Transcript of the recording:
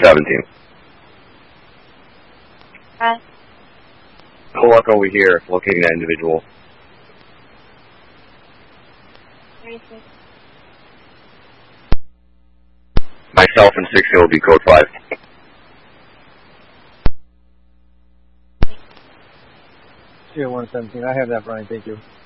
17. Good luck over here, locating that individual. 36. Myself and 16 will be code 5. Tier 117. I have that, Brian. Thank you.